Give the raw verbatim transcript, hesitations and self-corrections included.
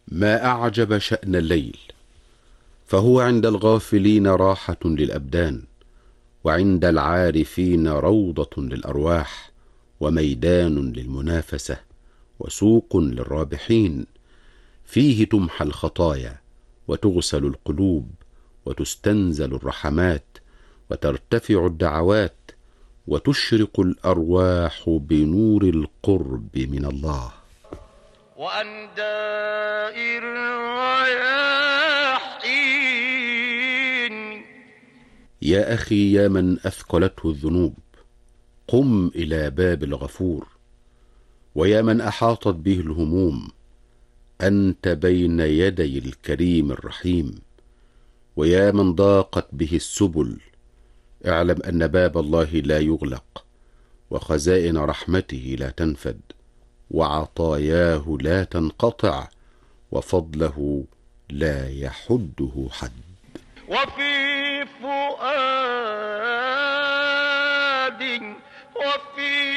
ما أعجب شأن الليل، فهو عند الغافلين راحة للأبدان، وعند العارفين روضة للأرواح، وميدان للمنافسة، وسوق للرابحين. فيه تمحى الخطايا، وتغسل القلوب، وتستنزل الرحمات، وترتفع الدعوات، وتشرق الأرواح بنور القرب من الله. وأن دائر الرياحين. يا أخي، يا من أثقلته الذنوب، قم إلى باب الغفور. ويا من أحاطت به الهموم، أنت بين يدي الكريم الرحيم. ويا من ضاقت به السبل، اعلم أن باب الله لا يغلق، وخزائن رحمته لا تنفد، وعطاياه لا تنقطع، وفضله لا يحده حد. وفي فؤاد وفي